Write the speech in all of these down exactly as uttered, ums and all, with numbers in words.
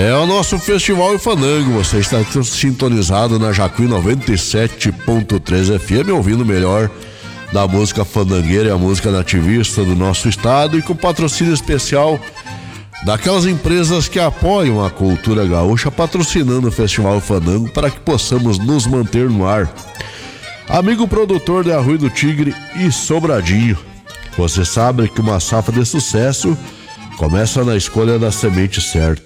É o nosso Festival e Fandango. Você está sintonizado na Jacuí noventa e sete ponto três F M, ouvindo o melhor da música fandangueira e a música nativista do nosso estado, e com patrocínio especial daquelas empresas que apoiam a cultura gaúcha, patrocinando o Festival Fandango para que possamos nos manter no ar. Amigo produtor de Arroio do Tigre e Sobradinho, você sabe que uma safra de sucesso começa na escolha da semente certa.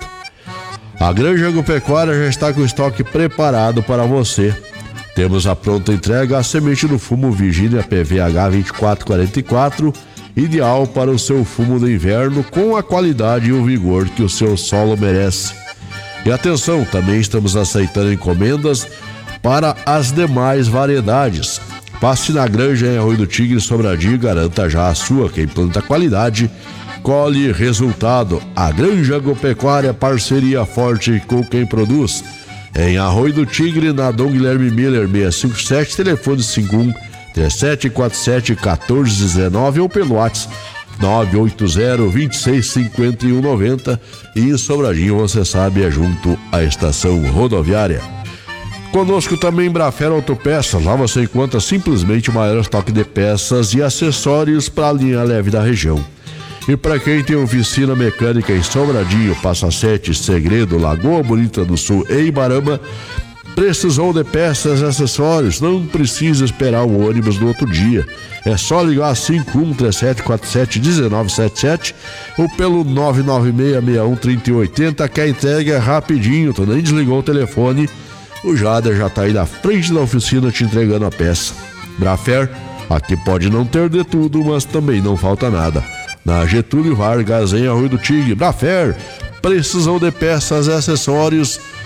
A Granja Agropecuária já está com o estoque preparado para você. Temos a pronta entrega a semente do fumo Virginia P V H vinte e quatro quarenta e quatro, ideal para o seu fumo do inverno, com a qualidade e o vigor que o seu solo merece. E atenção, também estamos aceitando encomendas para as demais variedades. Passe na Granja em Arroio do Tigre, Sobradinho, e garanta já a sua. Quem planta qualidade colhe resultado. A Granja Agropecuária, parceria forte com quem produz. Em Arroio do Tigre, na Dom Guilherme Miller seiscentos e cinquenta e sete, telefone cinco um três sete quatro sete um quatro um nove ou pelo WhatsApp nove oito zero, dois seis cinco um nove zero. E em Sobradinho, você sabe, é junto à estação rodoviária. Conosco também Brafer Autopeças. Lá você encontra simplesmente o maior estoque de peças e acessórios para a linha leve da região. E para quem tem oficina mecânica em Sobradinho, Passa Sete, Segredo, Lagoa Bonita do Sul e Ibarama, precisou de peças e acessórios, não precisa esperar o ônibus do outro dia. É só ligar cinco um três sete quatro sete um nove sete sete ou pelo nove nove seis seis um três zero oito zero, que a entrega é rapidinho. Tu nem desligou o telefone, o Jader já tá aí na frente da oficina te entregando a peça. Brafer, aqui pode não ter de tudo, mas também não falta nada. Na Getúlio Vargas, em Arroio do Tigre. Brafer, precisam de peças e acessórios,